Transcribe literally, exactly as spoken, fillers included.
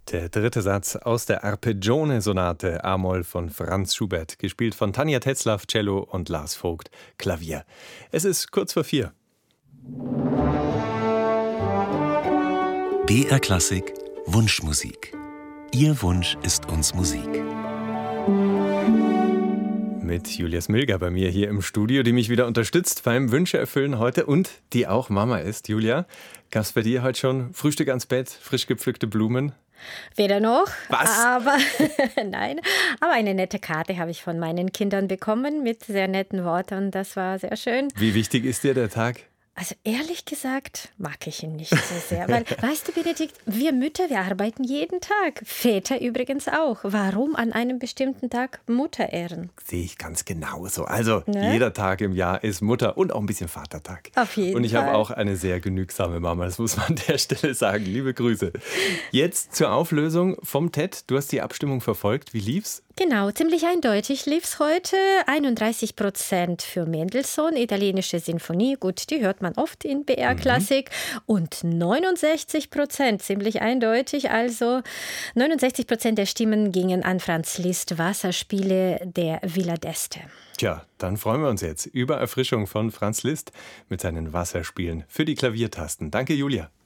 Der dritte Satz aus der Arpeggione-Sonate A-Moll von Franz Schubert, gespielt von Tanja Tetzlaff, Cello und Lars Vogt, Klavier. Es ist kurz vor vier. B R Klassik Wunschmusik. Ihr Wunsch ist uns Musik. Mit Julia Smilger bei mir hier im Studio, die mich wieder unterstützt beim Wünsche erfüllen heute und die auch Mama ist. Julia, gab's bei dir heute schon Frühstück ans Bett, frisch gepflückte Blumen? Weder noch, Was? aber nein, aber eine nette Karte habe ich von meinen Kindern bekommen mit sehr netten Worten. Das war sehr schön. Wie wichtig ist dir der Tag? Also ehrlich gesagt mag ich ihn nicht so sehr, weil, weißt du, Benedikt, wir Mütter, wir arbeiten jeden Tag. Väter übrigens auch. Warum an einem bestimmten Tag Mutter ehren? Sehe ich ganz genauso. Also Ne? jeder Tag im Jahr ist Mutter und auch ein bisschen Vatertag. Auf jeden Und ich Fall. habe auch eine sehr genügsame Mama, das muss man an der Stelle sagen. Liebe Grüße. Jetzt zur Auflösung vom T E D. Du hast die Abstimmung verfolgt. Wie lief's? Genau, ziemlich eindeutig lief's heute. einunddreißig Prozent für Mendelssohn, italienische Sinfonie. Gut, die hört man oft in B R-Klassik. Mhm. Und neunundsechzig Prozent, ziemlich eindeutig. Also neunundsechzig Prozent der Stimmen gingen an Franz Liszt, Wasserspiele der Villa d'Este. Tja, dann freuen wir uns jetzt über Erfrischung von Franz Liszt mit seinen Wasserspielen für die Klaviertasten. Danke, Julia.